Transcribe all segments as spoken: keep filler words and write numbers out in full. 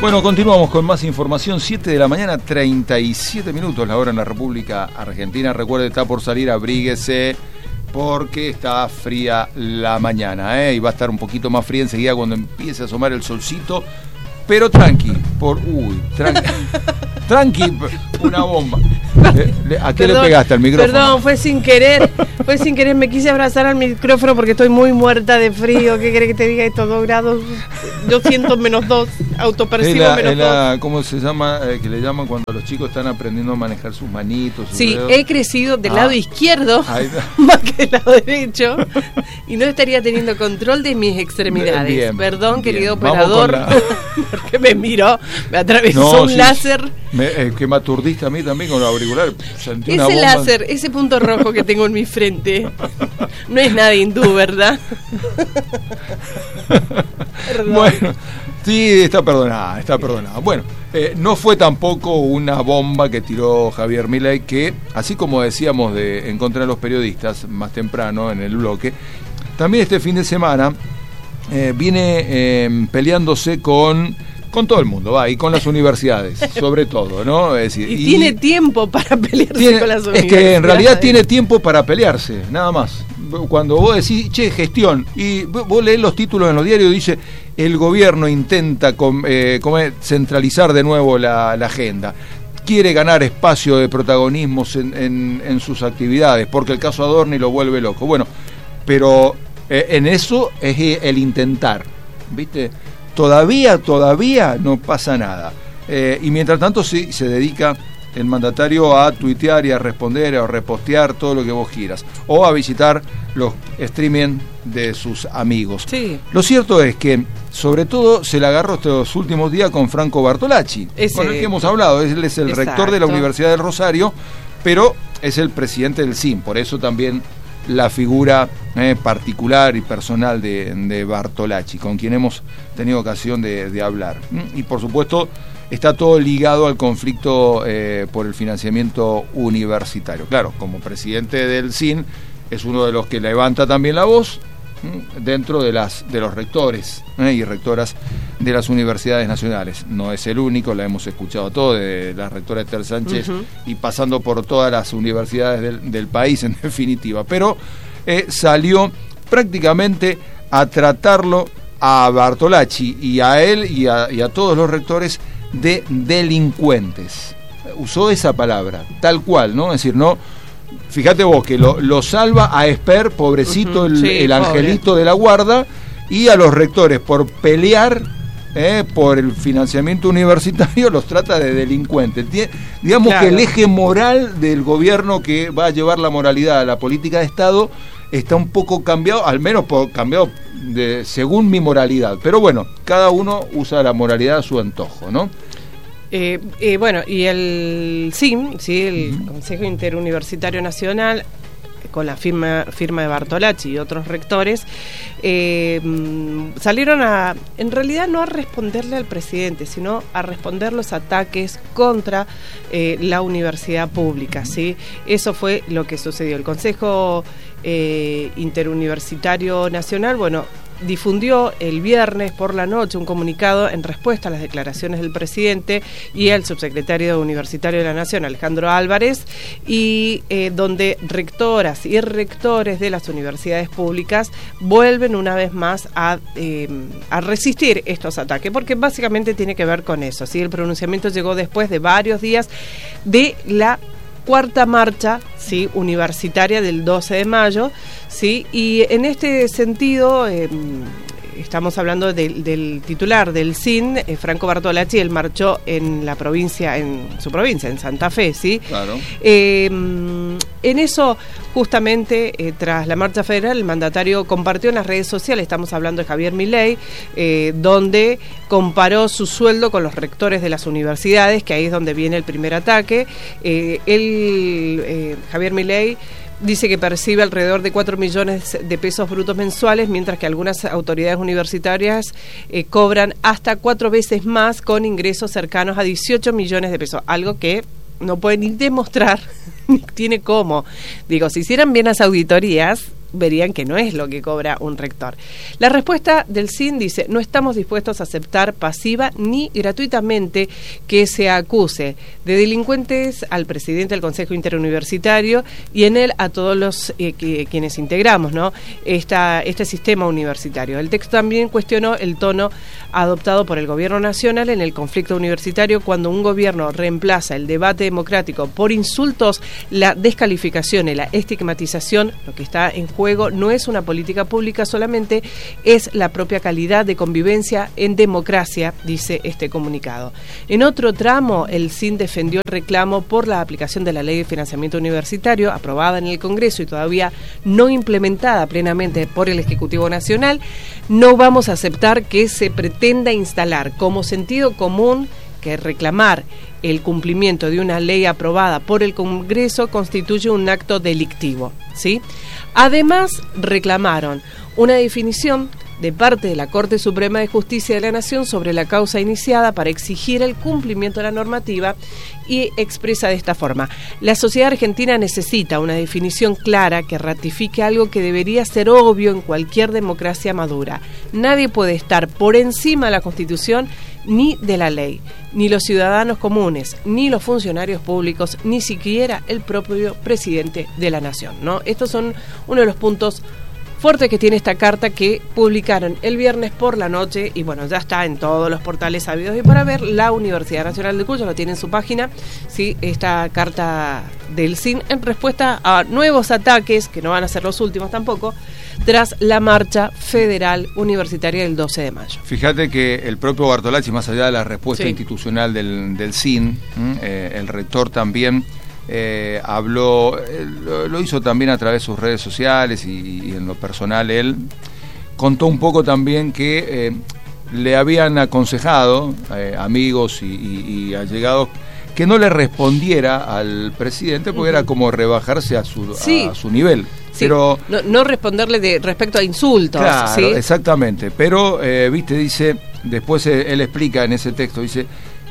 Bueno, continuamos con más información. siete de la mañana, treinta y siete minutos la hora en la República Argentina. Recuerde, está por salir, abríguese porque está fría la mañana, ¿eh? Y va a estar un poquito más fría enseguida cuando empiece a asomar el solcito. Pero tranqui, por... Uy, tranqui, tranqui, una bomba. ¿A qué perdón, le pegaste al micrófono? Perdón, fue sin querer, fue sin querer, me quise abrazar al micrófono porque estoy muy muerta de frío. ¿Qué querés que te diga? Estos dos grados, yo siento menos dos, autopercibo la, menos la, dos. ¿Cómo se llama? Eh, que le llaman cuando los chicos están aprendiendo a manejar sus manitos, sus Sí, dedos. He crecido del ah, lado izquierdo no. más que del lado derecho y no estaría teniendo control de mis extremidades. Bien, perdón, bien. Querido operador, la... porque me miró, me atravesó no, un sí, láser. Me, eh, que me aturdiste a mí también con los auriculares. Sentí ese una bomba. Láser, ese punto rojo que tengo en mi frente, no es nada hindú, ¿verdad? Bueno, sí, está perdonada, está perdonada. Bueno, eh, no fue tampoco una bomba que tiró Javier Milei, que, así como decíamos de en contra de los periodistas más temprano en el bloque, también este fin de semana eh, viene eh, peleándose con... Con todo el mundo, va, y con las universidades, sobre todo, ¿no? Es decir, y, y tiene tiempo para pelearse tiene, con las universidades. Es que en realidad tiene tiempo para pelearse, nada más. Cuando vos decís, che, gestión, y vos leés los títulos en los diarios, dice, el gobierno intenta com, eh, com, centralizar de nuevo la, la agenda. Quiere ganar espacio de protagonismo en, en, en sus actividades, porque el caso Adorni lo vuelve loco. Bueno, pero eh, en eso es el intentar, ¿viste? Todavía, todavía no pasa nada. Eh, y mientras tanto sí, se dedica el mandatario a tuitear y a responder, a repostear todo lo que vos quieras. O a visitar los streaming de sus amigos. Sí. Lo cierto es que, sobre todo, se le agarró estos últimos días con Franco Bartolacci, Ese... con el que hemos hablado. Él es el Exacto. rector de la Universidad del Rosario, pero es el presidente del S I M. Por eso también... la figura eh, particular y personal de, de Bartolacci, con quien hemos tenido ocasión de, de hablar. Y por supuesto está todo ligado al conflicto eh, por el financiamiento universitario. Claro, como presidente del S I N es uno de los que levanta también la voz dentro de las de los rectores eh, y rectoras de las universidades nacionales. No es el único, la hemos escuchado todo, de la rectora Esther Sánchez uh-huh. y pasando por todas las universidades del, del país en definitiva. Pero eh, salió prácticamente a tratarlo a Bartolacci y a él y a, y a todos los rectores de delincuentes. Usó esa palabra, tal cual, ¿no? Es decir, no... Fíjate vos que lo, lo salva a Esper, pobrecito, uh-huh, el, sí, el angelito pobre. De la guarda, y a los rectores por pelear eh, por el financiamiento universitario los trata de delincuentes. Tien, digamos claro. que el eje moral del gobierno que va a llevar la moralidad a la política de Estado está un poco cambiado, al menos por, cambiado de, según mi moralidad. Pero bueno, cada uno usa la moralidad a su antojo, ¿no? Eh, eh, bueno, y el S I M, ¿sí? El uh-huh. Consejo Interuniversitario Nacional, con la firma, firma de Bartolacci y otros rectores, eh, salieron a, en realidad no a responderle al presidente, sino a responder los ataques contra eh, la universidad pública, ¿sí? Eso fue lo que sucedió. El Consejo eh, Interuniversitario Nacional, bueno, difundió el viernes por la noche un comunicado en respuesta a las declaraciones del presidente y el subsecretario universitario de la Nación, Alejandro Álvarez, y eh, donde rectoras y rectores de las universidades públicas vuelven una vez más a, eh, a resistir estos ataques, porque básicamente tiene que ver con eso, ¿sí? El pronunciamiento llegó después de varios días de la cuarta marcha, ¿sí? Universitaria del doce de mayo, ¿sí? Y en este sentido eh, estamos hablando de, del titular del S I N, eh, Franco Bartolacci. Él marchó en la provincia, en su provincia, en Santa Fe, ¿sí? Claro. Eh, en eso, justamente, eh, tras la marcha federal, el mandatario compartió en las redes sociales, estamos hablando de Javier Milei, eh, donde comparó su sueldo con los rectores de las universidades, que ahí es donde viene el primer ataque. Eh, él, eh, Javier Milei, dice que percibe alrededor de cuatro millones de pesos brutos mensuales, mientras que algunas autoridades universitarias eh, cobran hasta cuatro veces más, con ingresos cercanos a dieciocho millones de pesos, algo que no puede ni demostrar ni tiene cómo. Digo, si hicieran bien las auditorías, verían que no es lo que cobra un rector. La respuesta del S I N dice: no estamos dispuestos a aceptar pasiva ni gratuitamente que se acuse de delincuentes al presidente del Consejo Interuniversitario y en él a todos los eh, que, quienes integramos, ¿no? Esta, este sistema universitario. El texto también cuestionó el tono adoptado por el gobierno nacional en el conflicto universitario cuando un gobierno reemplaza el debate democrático por insultos, la descalificación y la estigmatización. Lo que está en juego no es una política pública solamente, es la propia calidad de convivencia en democracia, dice este comunicado. En otro tramo, el S I N defendió el reclamo por la aplicación de la Ley de Financiamiento Universitario, aprobada en el Congreso y todavía no implementada plenamente por el Ejecutivo Nacional. No vamos a aceptar que se pretenda instalar como sentido común que reclamar el cumplimiento de una ley aprobada por el Congreso constituye un acto delictivo, ¿sí? Además, reclamaron una definición de parte de la Corte Suprema de Justicia de la Nación sobre la causa iniciada para exigir el cumplimiento de la normativa y expresa de esta forma: la sociedad argentina necesita una definición clara que ratifique algo que debería ser obvio en cualquier democracia madura. Nadie puede estar por encima de la Constitución ni de la ley, ni los ciudadanos comunes, ni los funcionarios públicos, ni siquiera el propio presidente de la Nación, ¿no? Estos son uno de los puntos fuerte que tiene esta carta que publicaron el viernes por la noche y bueno, ya está en todos los portales habidos y por haber. La Universidad Nacional de Cuyo lo tiene en su página, sí, esta carta del S I N en respuesta a nuevos ataques, que no van a ser los últimos tampoco, tras la marcha federal universitaria del doce de mayo. Fíjate que el propio Bartolacci, más allá de la respuesta sí. institucional del, del S I N, eh, el rector también Eh, habló, eh, lo, lo hizo también a través de sus redes sociales y, y en lo personal él contó un poco también que eh, le habían aconsejado eh, amigos y, y, y allegados que no le respondiera al presidente porque uh-huh. era como rebajarse a su, sí. a su nivel. Sí. Pero no, no responderle de respecto a insultos. Claro, ¿sí? exactamente. Pero, eh, viste, dice, después él, él explica en ese texto, dice,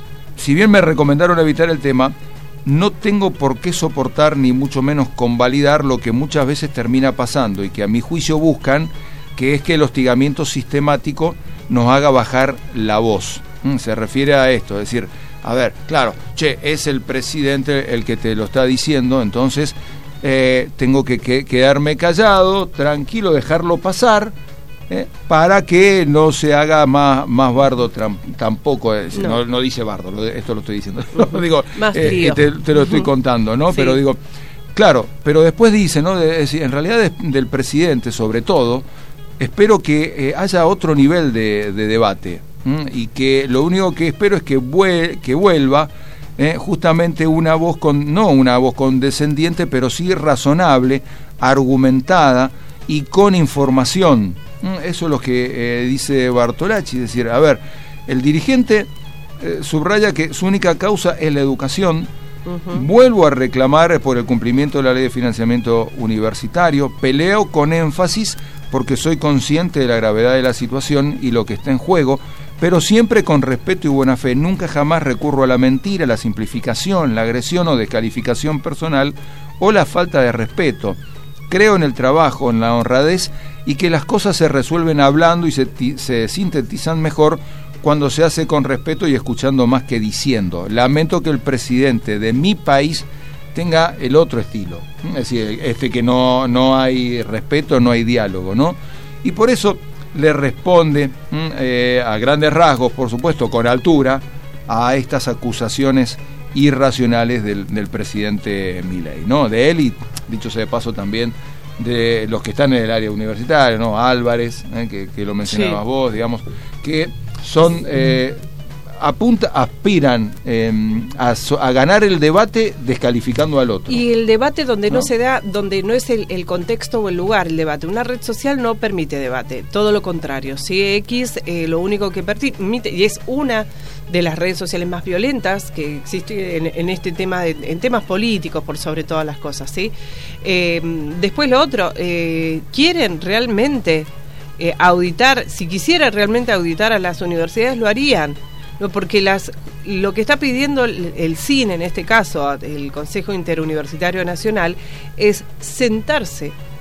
si bien me recomendaron evitar el tema, no tengo por qué soportar ni mucho menos convalidar lo que muchas veces termina pasando y que a mi juicio buscan, que es que el hostigamiento sistemático nos haga bajar la voz. ¿Mm? Se refiere a esto, es decir, a ver, claro, che, es el presidente el que te lo está diciendo, entonces eh, tengo que, que quedarme callado, tranquilo, dejarlo pasar, Eh, para que no se haga más, más bardo tram, tampoco, eh, no. No, no dice bardo, lo, esto lo estoy diciendo, uh-huh. digo, más eh, te, te lo estoy uh-huh. contando, ¿no? Sí. Pero digo, claro, pero después dice, ¿no? De, de, en realidad de, del presidente, sobre todo, espero que eh, haya otro nivel de, de debate, ¿m? Y que lo único que espero es que, vuel, que vuelva eh, justamente una voz, con no una voz condescendiente, pero sí razonable, argumentada y con información. Eso es lo que eh, dice Bartolacci, es decir, a ver, el dirigente eh, subraya que su única causa es la educación. Uh-huh. Vuelvo a reclamar por el cumplimiento de la Ley de Financiamiento Universitario, peleo con énfasis porque soy consciente de la gravedad de la situación y lo que está en juego, pero siempre con respeto y buena fe. Nunca jamás recurro a la mentira, la simplificación, la agresión o descalificación personal o la falta de respeto. Creo en el trabajo, en la honradez y que las cosas se resuelven hablando y se, se sintetizan mejor cuando se hace con respeto y escuchando más que diciendo. Lamento que el presidente de mi país tenga el otro estilo, es decir, este que no, no hay respeto, no hay diálogo, ¿no? Y por eso le responde eh, a grandes rasgos, por supuesto, con altura, a estas acusaciones irracionales del, del presidente Milei, ¿no? De él y, dicho sea de paso, también de los que están en el área universitaria, ¿no? Álvarez, ¿eh? que, que lo mencionabas sí. vos, digamos, que son eh, apunta, aspiran eh, a, a ganar el debate descalificando al otro. Y el debate donde no, no se da, donde no es el, el contexto o el lugar, el debate. Una red social no permite debate, todo lo contrario. Si X eh, lo único que permite, y es una de las redes sociales más violentas que existe en, en este tema, de, en temas políticos por sobre todas las cosas, ¿sí? Eh, después lo otro, eh, ¿quieren realmente eh, auditar? Si quisieran realmente auditar a las universidades, lo harían. No, porque las lo que está pidiendo el, el S I N, en este caso, el Consejo Interuniversitario Nacional, es sentarse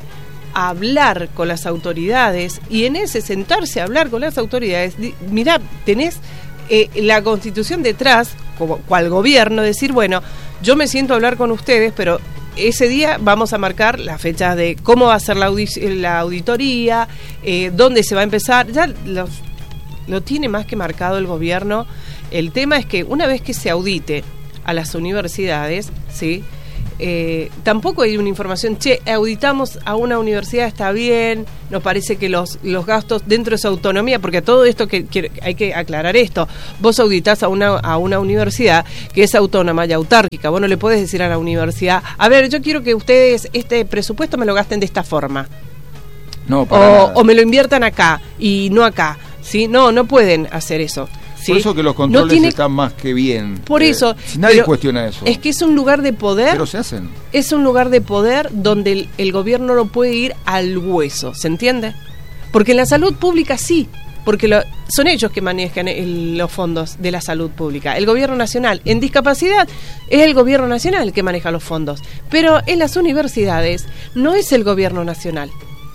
a hablar con las autoridades, y en ese sentarse a hablar con las autoridades, mirá, tenés eh, la Constitución detrás, como cual gobierno, decir, bueno, yo me siento a hablar con ustedes, pero ese día vamos a marcar las fechas de cómo va a ser la, audi- la auditoría, eh, dónde se va a empezar, ya los, lo tiene más que marcado el gobierno. El tema es que una vez que se audite a las universidades, ¿sí? Eh, tampoco hay una información, che, auditamos a una universidad, está bien, nos parece que los, los gastos dentro de su autonomía, porque todo esto que, que hay que aclarar esto, vos auditás a una, a una universidad que es autónoma y autárquica, vos no le podés decir a la universidad, a ver, yo quiero que ustedes este presupuesto me lo gasten de esta forma, no, para o, nada. o me lo inviertan acá y no acá, ¿sí? No, no pueden hacer eso. ¿Sí? Por eso que los controles no tiene, están más que bien. Por eh, eso. Si nadie cuestiona eso. Es que es un lugar de poder. Pero se hacen. Es un lugar de poder donde el, el gobierno no puede ir al hueso, ¿se entiende? Porque en la salud pública sí, porque lo, son ellos que manejan el, los fondos de la salud pública. El gobierno nacional en discapacidad es el gobierno nacional el que maneja los fondos. Pero en las universidades no es el gobierno nacional.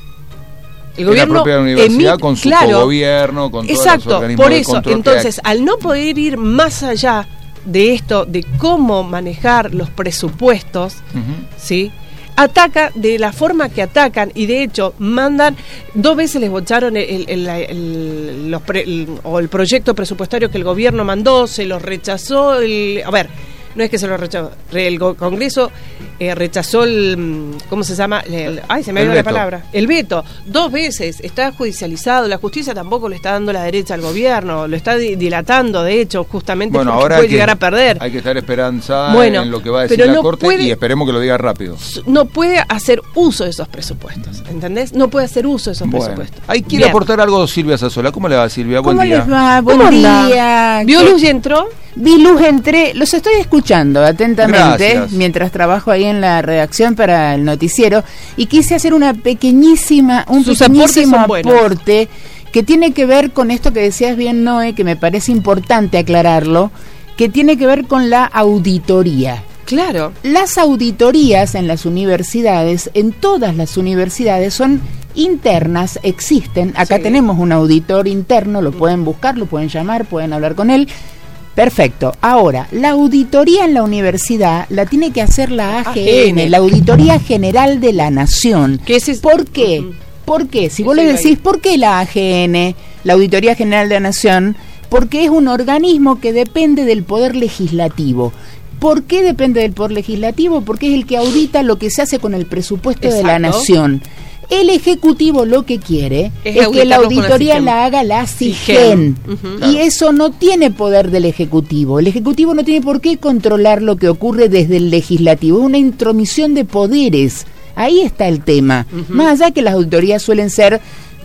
El gobierno la propia universidad emi- con su claro, gobierno, con todos exacto, los organismos por de eso, control entonces, que al no poder ir más allá de esto, de cómo manejar los presupuestos, uh-huh. ¿sí? Ataca de la forma que atacan, y de hecho mandan, dos veces les bocharon el, el, el, el, los pre, el, o el proyecto presupuestario que el gobierno mandó, se los rechazó, el, a ver, no es que se lo rechazó, el Congreso eh, rechazó el, ¿cómo se llama? El, ay, se me ha ido la palabra. El veto, dos veces, está judicializado, la justicia tampoco le está dando la derecha al gobierno, lo está dilatando, de hecho, justamente bueno, porque ahora puede que, llegar a perder. Hay que estar esperanzada bueno, en lo que va a decir la no Corte puede, y esperemos que lo diga rápido. No puede hacer uso de esos presupuestos, ¿entendés? No puede hacer uso de esos bueno, presupuestos. Ahí quiere Bien. aportar algo Silvia Sassola. ¿Cómo le va, Silvia? Buen ¿Cómo día. les va? Buen ¿Cómo día. ¿Vio luz y entró? Vi luz, entré, los estoy escuchando atentamente. Gracias. Mientras trabajo ahí en la redacción para el noticiero, y quise hacer una pequeñísima, un Sus pequeñísimo aporte que tiene que ver con esto que decías bien, Noé, que me parece importante aclararlo, que tiene que ver con la auditoría. Claro. Las auditorías en las universidades, en todas las universidades, son internas, existen. Acá sí. Tenemos un auditor interno, lo pueden buscar, lo pueden llamar, pueden hablar con él. Perfecto. Ahora, la auditoría en la universidad la tiene que hacer la A G N, la Auditoría General de la Nación. ¿Qué es eso? ¿Por qué? Uh-huh. ¿Por qué? Si vos le decís, ¿por qué la A G N, la Auditoría General de la Nación? Porque es un organismo que depende del Poder Legislativo. ¿Por qué depende del Poder Legislativo? Porque es el que audita lo que se hace con el presupuesto Exacto. de la Nación. El Ejecutivo lo que quiere es, es que la auditoría la, la haga la SIGEN, uh-huh, claro. Y eso no tiene poder del Ejecutivo. El Ejecutivo no tiene por qué controlar lo que ocurre desde el Legislativo. Es una intromisión de poderes. Ahí está el tema. Uh-huh. Más allá que las auditorías suelen ser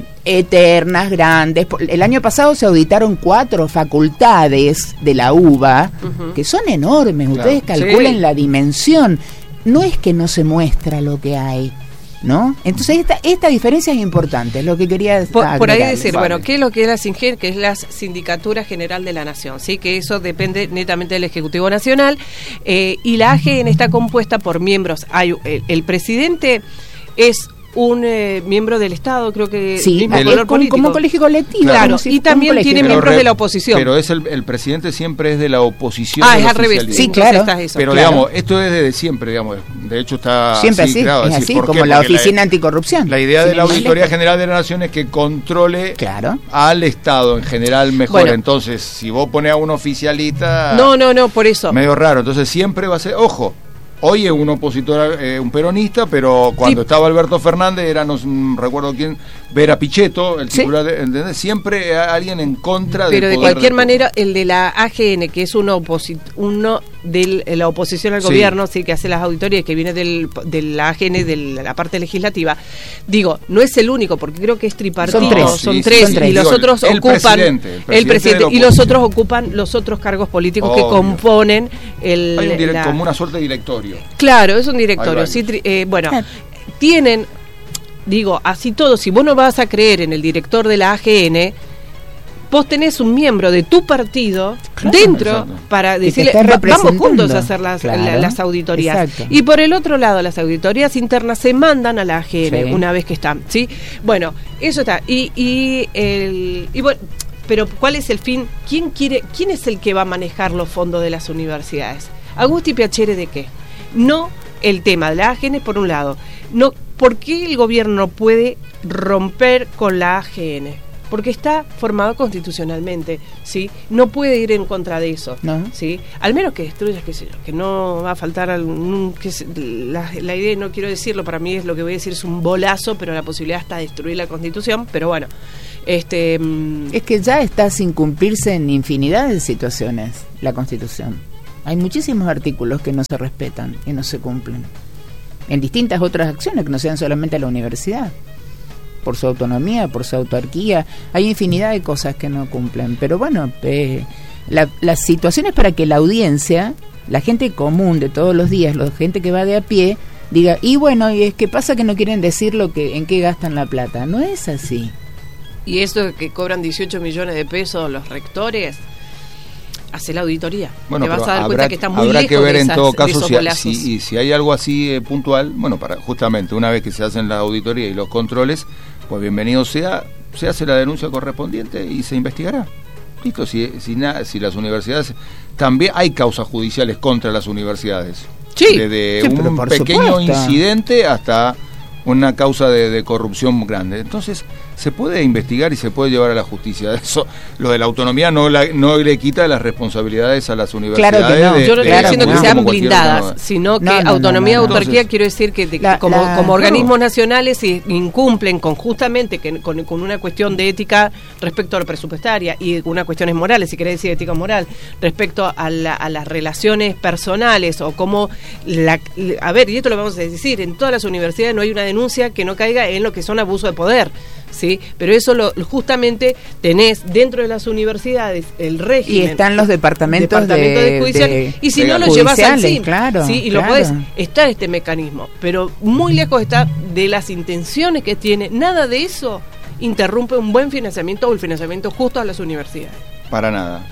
eternas, grandes. El año pasado se auditaron cuatro facultades de la U B A, uh-huh. que son enormes. Claro. Ustedes calculen sí. la dimensión. No es que no se muestra lo que hay, ¿no? Entonces esta esta diferencia es importante, es lo que quería por, por ahí decir, vale. Bueno, ¿qué es lo que es la SINGEN? Que es la Sindicatura General de la Nación, ¿sí? Que eso depende netamente del Ejecutivo Nacional, eh, y la A G N está compuesta por miembros. Hay el, el presidente es un eh, miembro del Estado, creo que sí, mismo el, color como, político. como colegio colectivo. Claro, si y también tiene miembros re, de la oposición. Pero es el, el presidente siempre es de la oposición. Ah, es al revés. Sí, claro. Eso, pero claro. digamos, esto es desde siempre, digamos. De hecho está siempre así, así, claro, es así, así, ¿por como qué? la Porque Oficina la, Anticorrupción. La idea de la Auditoría General de la Nación es que controle claro. al Estado en general mejor. Bueno. Entonces, si vos pones a un oficialista... No, no, no, por eso. Medio raro. Entonces siempre va a ser... Ojo. Hoy es un opositor, eh, un peronista, pero cuando sí. estaba Alberto Fernández era, no recuerdo quién, Vera Pichetto, el titular, ¿sí? de, ¿entendés? Siempre alguien en contra del Pero de poder cualquier del manera, el de la A G N, que es uno, oposi- uno de la oposición al sí. gobierno, sí, que hace las auditorías, que viene del, de la A G N, de la parte legislativa, digo, no es el único, porque creo que es tripartito, son tres, son sí, tres, sí, sí, y los digo, otros el ocupan presidente, el presidente, el presidente de y los otros ocupan los otros cargos políticos Obvio. que componen el... Hay un direct, la, como una suerte de directorio. Claro, es un directorio, sí, eh, bueno, tienen, digo, así todo, si vos no vas a creer en el director de la A G N, vos tenés un miembro de tu partido claro, dentro exacto. para decirle, vamos juntos a hacer las, claro, la, las auditorías. Exacto. Y por el otro lado, las auditorías internas se mandan a la A G N sí. una vez que están, ¿sí? Bueno, eso está. Y, y, el, y bueno, pero ¿cuál es el fin? ¿Quién quiere, quién es el que va a manejar los fondos de las universidades? Agustí Piacere, ¿de qué? No el tema de la A G N por un lado. No, ¿por qué el gobierno puede romper con la A G N? Porque está formado constitucionalmente, ¿sí? No puede ir en contra de eso, no. ¿sí? Al menos que destruya, qué sé yo, que no va a faltar algún... Que se, la, la idea, no quiero decirlo, para mí es lo que voy a decir, es un bolazo, pero la posibilidad está de destruir la Constitución, pero bueno... este Es que ya está sin cumplirse en infinidad de situaciones la Constitución. Hay muchísimos artículos que no se respetan y no se cumplen. En distintas otras acciones que no sean solamente a la universidad. Por su autonomía, por su autarquía, hay infinidad de cosas que no cumplen. Pero bueno, eh, la, las situaciones para que la audiencia, la gente común de todos los días, la gente que va de a pie, diga, y bueno, y es que pasa que no quieren decir lo que en qué gastan la plata. No es así. Y esto que cobran dieciocho millones de pesos los rectores, hace la auditoría. Bueno, te vas a dar habrá, cuenta que está muy habrá lejos que ver de en esas, todo caso si, bolazos. si, y si hay algo así eh, puntual, bueno, para justamente una vez que se hacen la auditoría y los controles, pues bienvenido sea, se hace la denuncia correspondiente y se investigará. Listo, si, si, na, si las universidades, también hay causas judiciales contra las universidades. Sí, desde sí, un pequeño supuesto. incidente hasta una causa de, de corrupción grande. Entonces se puede investigar y se puede llevar a la justicia. Eso, lo de la autonomía no, la, no le quita las responsabilidades a las universidades. Claro que no. de, Yo no de, estoy diciendo de, que de, sean blindadas, no, sino que no, no, autonomía y no, no, no. autarquía, quiero decir que de, la, como, la, como organismos no. nacionales si incumplen con justamente que, con, con una cuestión de ética respecto a la presupuestaria y unas cuestiones morales, si querés decir ética moral, respecto a, la, a las relaciones personales o como la, a ver, y esto lo vamos a decir, en todas las universidades no hay una denuncia que no caiga en lo que son abusos de poder, ¿sí? Pero eso lo justamente tenés dentro de las universidades el régimen. Y están los departamentos, departamentos de, de judicial, de, y si no lo llevas al C I M, claro, ¿sí? Y claro. lo podés, está este mecanismo, pero muy lejos está de las intenciones que tiene. Nada de eso interrumpe un buen financiamiento o el financiamiento justo a las universidades. Para nada.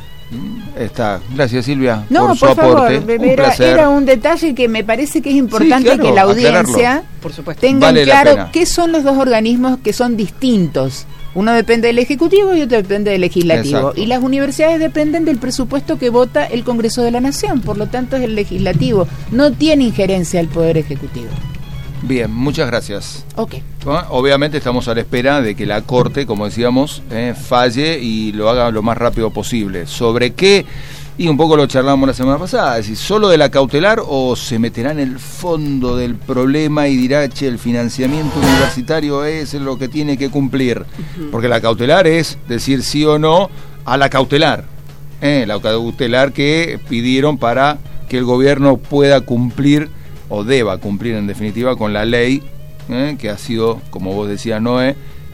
Está. Gracias, Silvia, no, por su por favor, aporte. Un era, placer. Era un detalle que me parece que es importante, sí, claro, que la audiencia por supuesto. tenga vale claro qué son los dos organismos que son distintos. Uno depende del Ejecutivo y otro depende del Legislativo. Exacto. Y las universidades dependen del presupuesto que vota el Congreso de la Nación. Por lo tanto, es el Legislativo. No tiene injerencia el Poder Ejecutivo. Bien, muchas gracias. Ok. Obviamente estamos a la espera de que la Corte, como decíamos, eh, falle y lo haga lo más rápido posible. ¿Sobre qué? Y un poco lo charlamos la semana pasada, es decir, ¿solo de la cautelar o se meterá en el fondo del problema y dirá, che, el financiamiento universitario es lo que tiene que cumplir? Uh-huh. Porque la cautelar es decir sí o no a la cautelar. Eh, la cautelar que pidieron para que el gobierno pueda cumplir o deba cumplir en definitiva con la ley eh, que ha sido, como vos decías, Noé,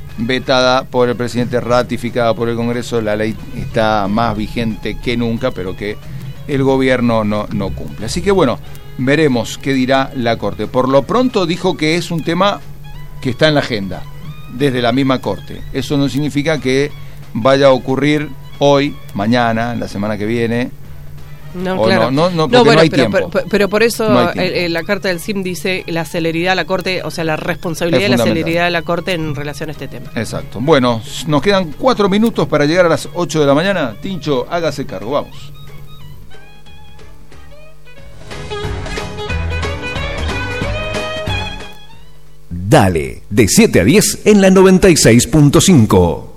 vetada por el presidente, ratificada por el Congreso. La ley está más vigente que nunca, pero que el gobierno no, no cumple. Así que bueno, veremos qué dirá la Corte. Por lo pronto dijo que es un tema que está en la agenda, desde la misma Corte. Eso no significa que vaya a ocurrir hoy, mañana, la semana que viene. No, o claro. no, no, no, no, bueno, no hay pero, tiempo. Pero, pero por eso no el, el, la carta del C I M dice la celeridad de la Corte, o sea, la responsabilidad y la celeridad de la Corte en relación a este tema. Exacto. Bueno, nos quedan cuatro minutos para llegar a las ocho de la mañana. Tincho, hágase cargo, vamos. Dale, de siete a diez en la noventa y seis punto cinco.